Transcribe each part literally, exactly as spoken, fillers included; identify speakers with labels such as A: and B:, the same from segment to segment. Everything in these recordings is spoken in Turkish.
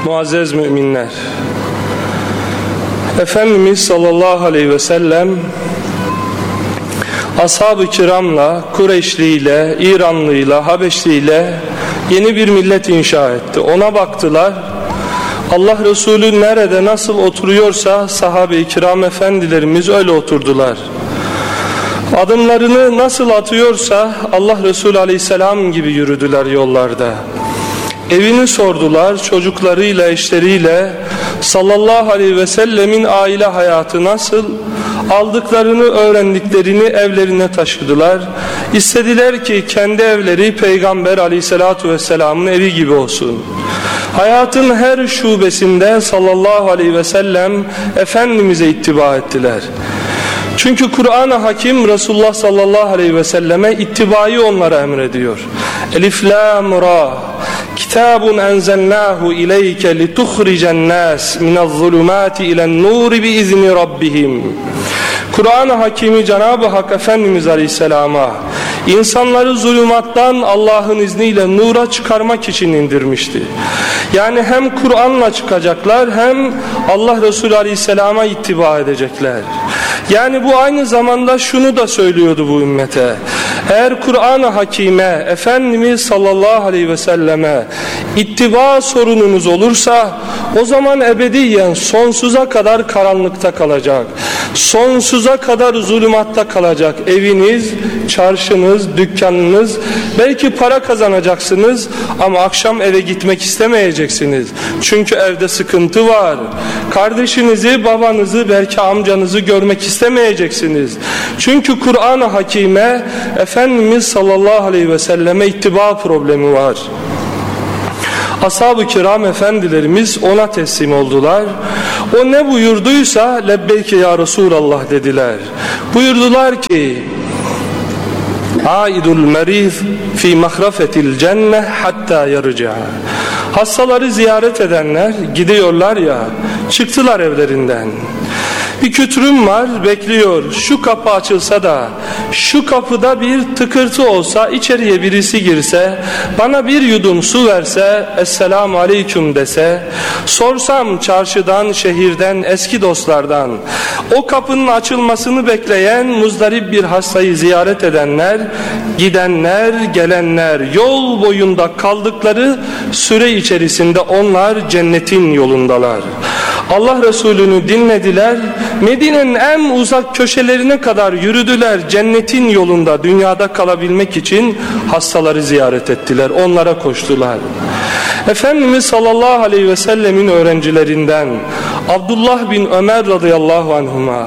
A: Muazzez müminler, Efendimiz sallallahu aleyhi ve sellem ashab-ı kiramla, Kureyşliyle, İranlıyla, Habeşliyle yeni bir millet inşa etti. Ona baktılar. Allah Resulü nerede nasıl oturuyorsa sahabe-i kiram efendilerimiz öyle oturdular. Adımlarını nasıl atıyorsa Allah Resulü aleyhisselam gibi yürüdüler yollarda. Evini sordular, çocuklarıyla, eşleriyle sallallahu aleyhi ve sellemin aile hayatı nasıl? Aldıklarını, öğrendiklerini evlerine taşıdılar. İstediler ki kendi evleri Peygamber aleyhissalatu vesselamın evi gibi olsun. Hayatın her şubesinde sallallahu aleyhi ve sellem Efendimiz'e ittiba ettiler. Çünkü Kur'an-ı Hakim Resulullah sallallahu aleyhi ve selleme ittibayı onlara emrediyor. Elif lam ra Kitabun enzelnahu ileyke lituhricen nas minez-zulumati ilen-nuri biizni rabbihim. Kur'an-ı Hakim'i Cenab-ı Hak Efendimiz Aleyhisselam'a insanları zulümattan Allah'ın izniyle nura çıkarmak için indirmişti. Yani hem Kur'an'la çıkacaklar hem Allah Resulü Aleyhisselam'a ittiba edecekler. Yani bu aynı zamanda şunu da söylüyordu bu ümmete. Eğer Kur'an-ı Hakim'e, Efendimiz sallallahu aleyhi ve selleme ittiba sorununuz olursa o zaman ebediyen sonsuza kadar karanlıkta kalacak. Sonsuza kadar zulümatta kalacak eviniz, çarşınız, dükkanınız. Belki para kazanacaksınız ama akşam eve gitmek istemeyeceksiniz. Çünkü evde sıkıntı var. Kardeşinizi, babanızı, belki amcanızı görmek istemeyeceksiniz. Çünkü Kur'an-ı Hakim'e, Efendimiz sallallahu aleyhi ve selleme ittiba problemi var. Ashab-ı kiram efendilerimiz ona teslim oldular. O ne buyurduysa lebbeyke ya Resulallah dediler. Buyurdular ki Aidul meriz fi mahrafetil cenne hatta yarıca. Hastaları ziyaret edenler gidiyorlar ya, çıktılar evlerinden. Bir kütürüm var, bekliyor. Şu kapı açılsa da, şu kapıda bir tıkırtı olsa, içeriye birisi girse, bana bir yudum su verse, Esselamu Aleyküm dese, sorsam çarşıdan, şehirden, eski dostlardan, o kapının açılmasını bekleyen muzdarip bir hastayı ziyaret edenler, gidenler, gelenler, yol boyunda kaldıkları süre içerisinde onlar cennetin yolundalar. Allah Resulü'nü dinlediler, Medine'nin en uzak köşelerine kadar yürüdüler, cennetin yolunda dünyada kalabilmek için hastaları ziyaret ettiler, onlara koştular. Efendimiz sallallahu aleyhi ve sellemin öğrencilerinden Abdullah bin Ömer radıyallahu anhuma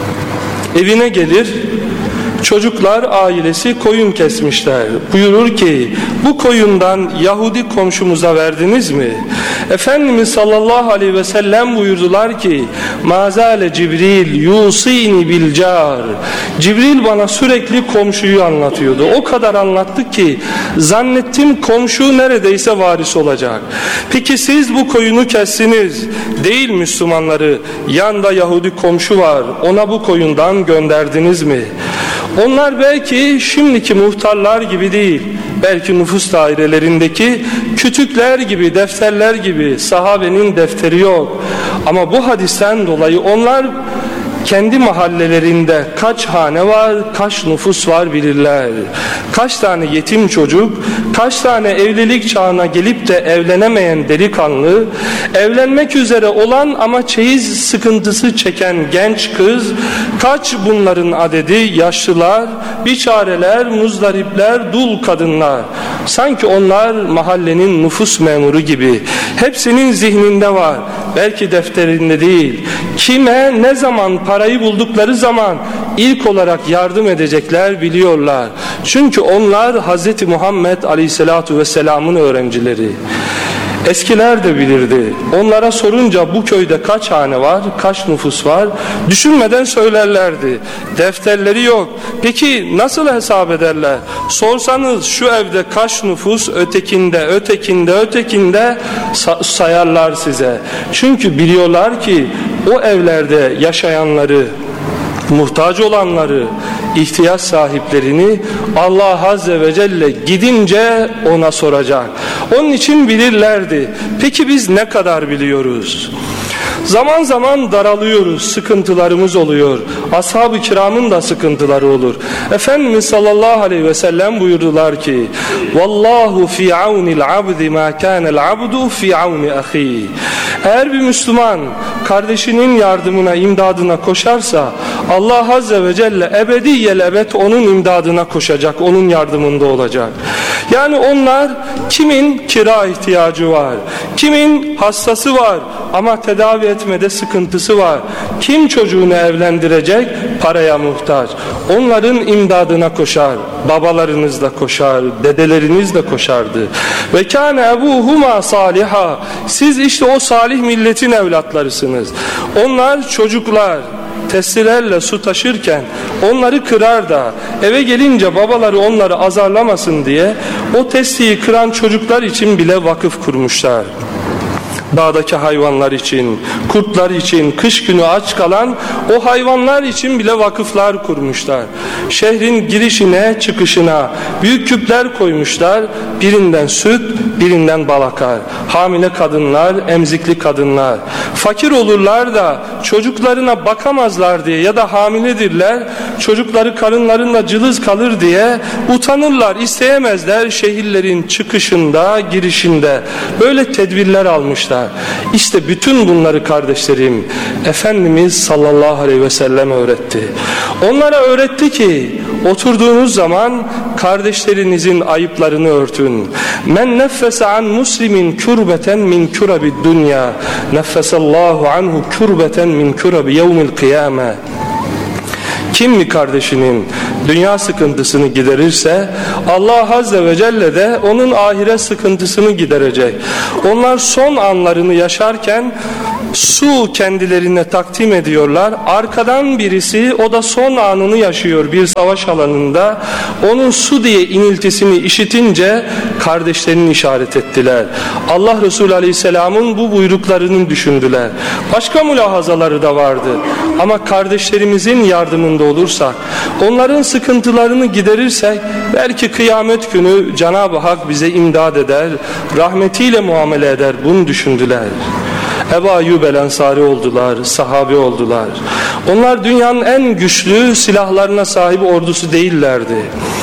A: evine gelir, çocuklar ailesi koyun kesmişler. Buyurur ki bu koyundan Yahudi komşumuza verdiniz mi? Efendimiz sallallahu aleyhi ve sellem buyurdular ki mazale Cibril yusini bil car. Cibril bana sürekli komşuyu anlatıyordu. O kadar anlattı ki zannettim komşu neredeyse varis olacak. Peki siz bu koyunu kestiniz. Değil Müslümanları, yanda Yahudi komşu var. Ona bu koyundan gönderdiniz mi? Onlar belki şimdiki muhtarlar gibi değil, belki nüfus dairelerindeki kütükler gibi, defterler gibi, sahabenin defteri yok. Ama bu hadisten dolayı onlar kendi mahallelerinde kaç hane var, kaç nüfus var bilirler. Kaç tane yetim çocuk, kaç tane evlilik çağına gelip de evlenemeyen delikanlı, evlenmek üzere olan ama çeyiz sıkıntısı çeken genç kız, kaç bunların adedi yaşlılar, biçareler, muzdaripler, dul kadınlar. Sanki onlar mahallenin nüfus memuru gibi. Hepsinin zihninde var, belki defterinde değil. Kime, ne zaman parayı buldukları zaman ilk olarak yardım edecekler biliyorlar. Çünkü onlar Hazreti Muhammed Aleyhisselatu Vesselam'ın öğrencileri. Eskiler de bilirdi. Onlara sorunca bu köyde kaç hane var, kaç nüfus var, düşünmeden söylerlerdi. Defterleri yok. Peki nasıl hesap ederler? Sorsanız şu evde kaç nüfus, ötekinde, ötekinde, ötekinde sayarlar size. Çünkü biliyorlar ki o evlerde yaşayanları muhtaç olanları, ihtiyaç sahiplerini Allah Azze ve Celle gidince ona soracak. Onun için bilirlerdi. Peki biz ne kadar biliyoruz? Zaman zaman daralıyoruz, sıkıntılarımız oluyor. Ashab-ı kiramın da sıkıntıları olur. Efendimiz sallallahu aleyhi ve sellem buyurdular ki: "Vallahu fi aunil abdi ma kana'l abdu fi auni ahi." Eğer bir Müslüman kardeşinin yardımına, imdadına koşarsa, Allah Azze ve Celle ebediyel ebed onun imdadına koşacak, onun yardımında olacak. Yani onlar, kimin kira ihtiyacı var, kimin hastası var ama tedavi etmede sıkıntısı var, kim çocuğunu evlendirecek, paraya muhtaç, onların imdadına koşar. Babalarınız da koşar, dedeleriniz de koşardı. Ve kâne ebuhuma saliha. Siz işte o salih milletin evlatlarısınız. Onlar çocuklar testilerle su taşırken onları kırar da eve gelince babaları onları azarlamasın diye o testiyi kıran çocuklar için bile vakıf kurmuşlar. Dağdaki hayvanlar için, kurtlar için, kış günü aç kalan o hayvanlar için bile vakıflar kurmuşlar. Şehrin girişine, çıkışına büyük küpler koymuşlar. Birinden süt, birinden bal akar. Hamile kadınlar, emzikli kadınlar. Fakir olurlar da çocuklarına bakamazlar diye ya da hamiledirler, çocukları karınlarında cılız kalır diye utanırlar, isteyemezler, şehirlerin çıkışında, girişinde böyle tedbirler almışlar. İşte bütün bunları kardeşlerim Efendimiz sallallahu aleyhi ve sellem öğretti. Onlara öğretti ki oturduğunuz zaman kardeşlerinizin ayıplarını örtün. Men neffese an muslimin kurbeten min kurabi dünya neffesallahu anhu kurbeten min kurabi yevmil kıyame. Kim mi kardeşinin dünya sıkıntısını giderirse Allah Azze ve Celle de onun ahiret sıkıntısını giderecek. Onlar son anlarını yaşarken su kendilerine takdim ediyorlar. Arkadan birisi, o da son anını yaşıyor bir savaş alanında. Onun su diye iniltisini işitince kardeşlerini işaret ettiler. Allah Resulü Aleyhisselam'ın bu buyruklarını düşündüler. Başka mülahazaları da vardı. Ama kardeşlerimizin yardımında olursak, onların sıkıntılarını giderirsek, belki kıyamet günü Cenab-ı Hak bize imdad eder, rahmetiyle muamele eder. Bunu düşündüler. Ebu Ayyub el-Ensari oldular, sahabe oldular. Onlar dünyanın en güçlü silahlarına sahip ordusu değillerdi.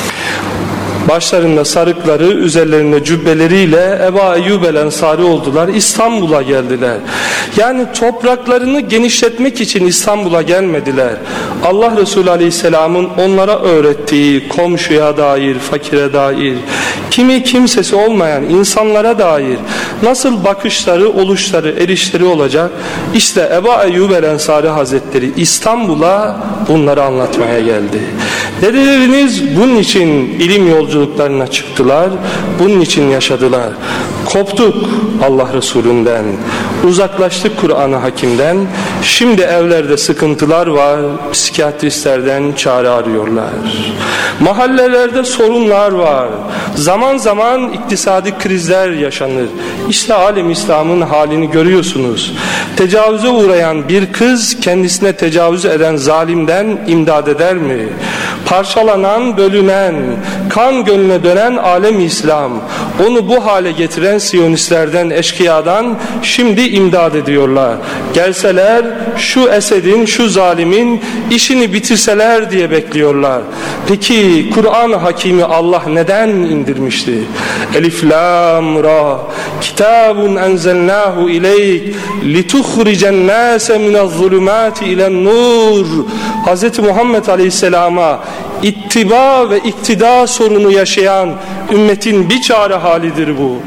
A: Başlarında sarıkları, üzerlerinde cübbeleriyle Ebu Ayyub el-Ensari oldular. İstanbul'a geldiler. Yani topraklarını genişletmek için İstanbul'a gelmediler. Allah Resulü Aleyhisselam'ın onlara öğrettiği komşuya dair, fakire dair, kimi kimsesi olmayan insanlara dair nasıl bakışları, oluşları, erişleri olacak? İşte Ebu Ayyub el-Ensari Hazretleri İstanbul'a bunları anlatmaya geldi. Dedeleriniz bunun için ilim yolculuklarına çıktılar, bunun için yaşadılar. Koptuk Allah Resulü'nden, uzaklaştık Kur'an-ı Hakim'den, şimdi evlerde sıkıntılar var, psikiyatristlerden çare arıyorlar. Mahallelerde sorunlar var, zaman zaman iktisadi krizler yaşanır. İşte alem İslam'ın halini görüyorsunuz. Tecavüze uğrayan bir kız kendisine tecavüz eden zalimden imdad eder mi? Parçalanan, bölünen, kan gölüne dönen alem İslam, onu bu hale getiren Siyonistlerden, eşkıyadan şimdi imdad ediyorlar. Gelseler şu Esed'in, şu zalimin işini bitirseler diye bekliyorlar. Peki Kur'an-ı Hakimi Allah neden indirmişti? Elif lam ra kitabun enzelnahu ileyk lituhricen nase minez-zulumati ilen-nur. Hz. Muhammed Aleyhisselam'a ittiba ve iktida sorunu yaşayan ümmetin bir çare halidir bu.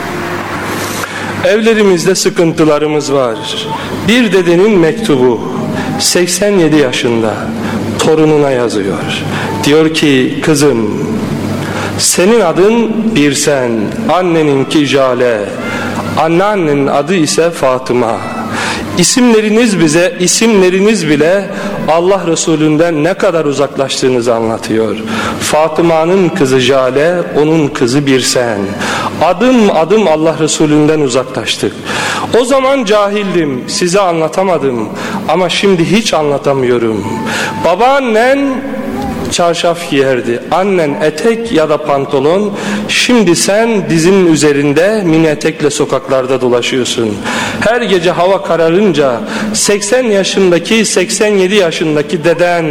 A: Evlerimizde sıkıntılarımız var. Bir dedenin mektubu, seksen yedi yaşında, torununa yazıyor. Diyor ki, kızım, senin adın Birsen, anneninki Jale, anneannenin adı ise Fatıma. İsimleriniz bize, isimleriniz bile Allah Resulünden ne kadar uzaklaştığınızı anlatıyor. Fatıma'nın kızı Jale, onun kızı Birsen. Adım adım Allah Resulünden uzaklaştık. O zaman cahildim, size anlatamadım ama şimdi hiç anlatamıyorum. Babaannen çarşaf giyerdi, annen etek ya da pantolon. Şimdi sen dizinin üzerinde mini etekle sokaklarda dolaşıyorsun. Her gece hava kararınca seksen yaşındaki seksen yedi yaşındaki deden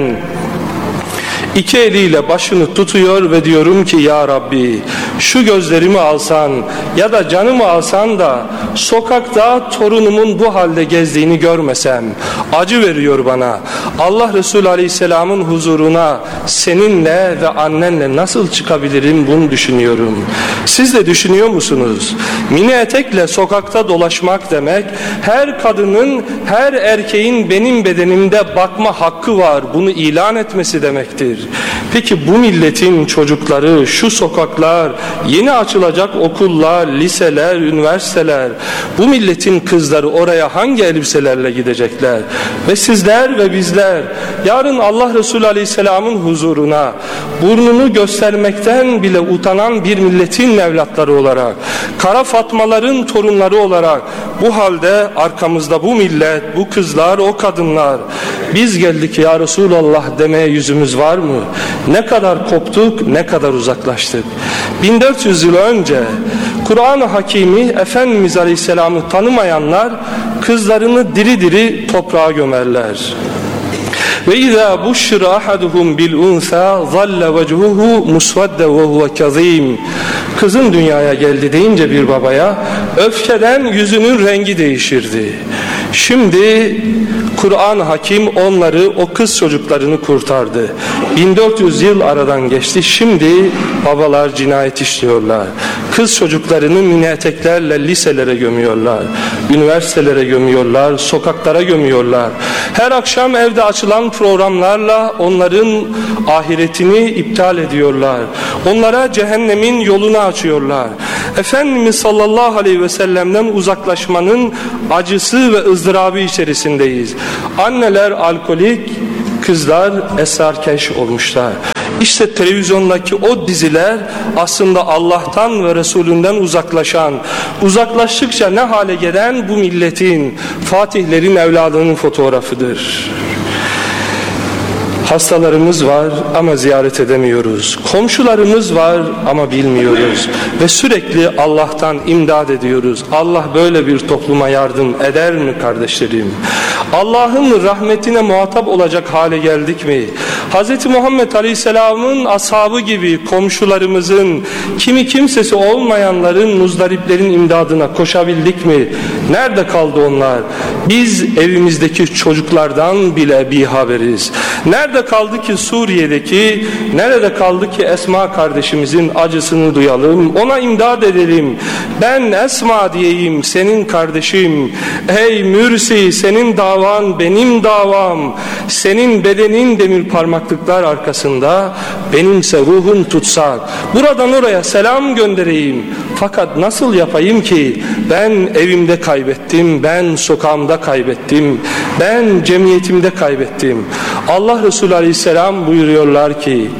A: İki eliyle başını tutuyor ve diyorum ki ya Rabbi, şu gözlerimi alsan ya da canımı alsan da sokakta torunumun bu halde gezdiğini görmesem, acı veriyor bana. Allah Resulü Aleyhisselam'ın huzuruna seninle ve annenle nasıl çıkabilirim, bunu düşünüyorum. Siz de düşünüyor musunuz? Mini etekle sokakta dolaşmak demek, her kadının, her erkeğin benim bedenimde bakma hakkı var, bunu ilan etmesi demektir. Peki bu milletin çocukları, şu sokaklar, yeni açılacak okullar, liseler, üniversiteler, bu milletin kızları oraya hangi elbiselerle gidecekler? Ve sizler ve bizler yarın Allah Resulü Aleyhisselam'ın huzuruna burnunu göstermekten bile utanan bir milletin evlatları olarak, Kara Fatmaların torunları olarak bu halde arkamızda bu millet, bu kızlar, o kadınlar, biz geldik ya Resulallah demeye yüzümüz var mı? Ne kadar koptuk, ne kadar uzaklaştık. bin dört yüz yıl önce Kur'an-ı Hakimi Efendimiz Aleyhisselam'ı tanımayanlar kızlarını diri diri toprağa gömerler. Ve izâ bushira ahaduhum bil unsa zalla vecehuhu musvedde ve huve kazîm. Kızın dünyaya geldi deyince bir babaya öfkeden yüzünün rengi değişirdi. Şimdi Kur'an-ı Hakim onları, o kız çocuklarını kurtardı. bin dört yüz yıl aradan geçti. Şimdi babalar cinayet işliyorlar. Kız çocuklarını mini eteklerle liselere gömüyorlar. Üniversitelere gömüyorlar. Sokaklara gömüyorlar. Her akşam evde açılan programlarla onların ahiretini iptal ediyorlar. Onlara cehennemin yolunu açıyorlar. Efendimiz sallallahu aleyhi ve sellem'den uzaklaşmanın acısı ve ızdırabı içerisindeyiz. Anneler alkolik, kızlar esrarkeş olmuşlar. İşte televizyondaki o diziler aslında Allah'tan ve Resulünden uzaklaşan, uzaklaştıkça ne hale gelen bu milletin, fatihlerin evladının fotoğrafıdır. Hastalarımız var ama ziyaret edemiyoruz. Komşularımız var ama bilmiyoruz. Ve sürekli Allah'tan imdad ediyoruz. Allah böyle bir topluma yardım eder mi kardeşlerim? Allah'ın rahmetine muhatap olacak hale geldik mi? Hz. Muhammed Aleyhisselam'ın ashabı gibi komşularımızın, kimi kimsesi olmayanların, muzdariplerin imdadına koşabildik mi? Nerede kaldı onlar? Biz evimizdeki çocuklardan bile bihaberiz. Nerede kaldı ki Suriye'deki, nerede kaldı ki Esma kardeşimizin acısını duyalım, ona imdad edelim. Ben Esma diyeyim, senin kardeşim. Ey Mürsi, senin davan benim davam. Senin bedenin demir parmaklıklar arkasında, benimse ruhum tutsak. Buradan oraya selam göndereyim. Fakat nasıl yapayım ki? Ben evimde kaybettim, ben sokağımda kaybettim, ben cemiyetimde kaybettim. Allah Resulü Aleyhisselam buyuruyorlar ki: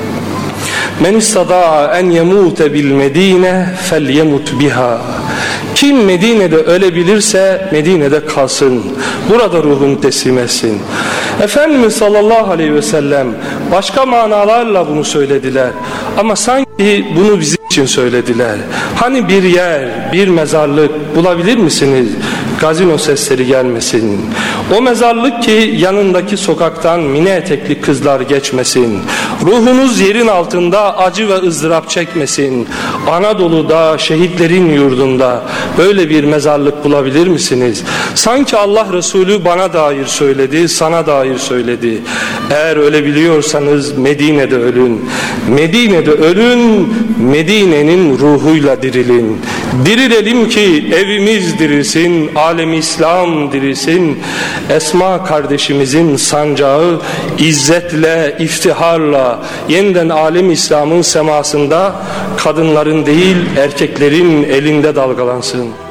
A: Men istada'a en yemute bil Medine fel yemut biha. Kim Medine'de ölebilirse Medine'de kalsın. Burada ruhunu teslim etsin. Efendimiz sallallahu aleyhi ve sellem başka manalarla bunu söylediler. Ama sanki bunu bizim için söylediler. Hani bir yer, bir mezarlık bulabilir misiniz? Gazino sesleri gelmesin. O mezarlık ki yanındaki sokaktan mini etekli kızlar geçmesin. Ruhunuz yerin altında acı ve ızdırap çekmesin. Anadolu'da, şehitlerin yurdunda böyle bir mezarlık bulabilir misiniz? Sanki Allah Resulü bana dair söyledi, sana dair söyledi. Eğer ölebiliyorsanız Medine'de ölün. Medine'de ölün, Medine'nin ruhuyla dirilin. Dirilelim ki evimiz dirilsin, alem-i İslam dirilsin. Esma kardeşimizin sancağı izzetle, iftiharla yeniden alem-i İslam'ın semasında kadınların değil erkeklerin elinde dalgalansın.